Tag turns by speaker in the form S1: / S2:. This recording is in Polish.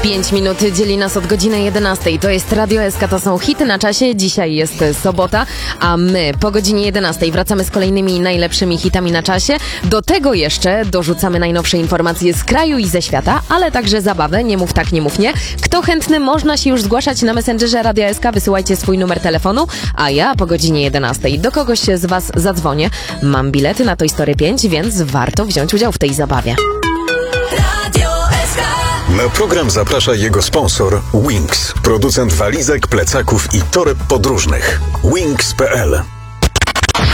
S1: 5 minut dzieli nas od godziny 11. To jest Radio SK, to są hity na czasie. Dzisiaj jest sobota, a my po godzinie 11 wracamy z kolejnymi najlepszymi hitami na czasie. Do tego jeszcze dorzucamy najnowsze informacje z kraju i ze świata, ale także zabawę. Nie mów tak, nie mów nie. Kto chętny, można się już zgłaszać na Messengerze Radio SK. Wysyłajcie swój numer telefonu, a ja po godzinie 11 do kogoś z was zadzwonię. Mam bilety na Toy Story 5, więc warto wziąć udział w tej zabawie.
S2: Na program zaprasza jego sponsor Wings, producent walizek, plecaków i toreb podróżnych. Wings.pl